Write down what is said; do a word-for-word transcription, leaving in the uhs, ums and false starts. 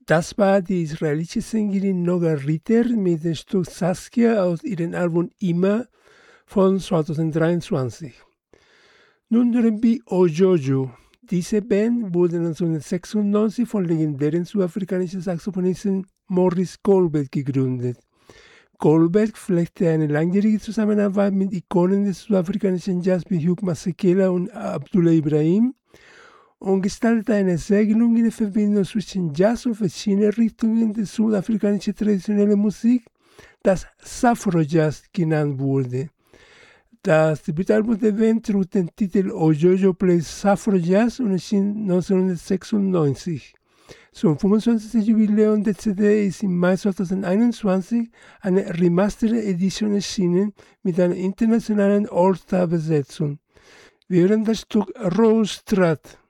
Das war die israelische Sängerin Noga Ritter mit dem Stück Saskia aus ihrem Album Immer von zweitausenddreiundzwanzig. Nun hören wir Ojojo. Diese Band wurde neunzehnhundertsechsundneunzig von legendären südafrikanischen Saxophonisten Morris Goldberg gegründet. Goldberg pflegte eine langjährige Zusammenarbeit mit Ikonen des südafrikanischen Jazz wie Hugh Masekela und Abdullah Ibrahim und gestaltete eine sehr gelungene Verbindung zwischen Jazz und verschiedenen Richtungen der südafrikanischen traditionellen Musik, das Safro-Jazz genannt wurde. Das Debütalbum der Band trug den Titel Ojojo Plays Safro-Jazz und erschien neunzehnhundertsechsundneunzig. Zum fünfundzwanzigsten Jubiläum der C D ist im Mai zweitausendeinundzwanzig eine Remastered Edition erschienen mit einer internationalen All-Star-Besetzung. Wir hören das Stück Rose Strat.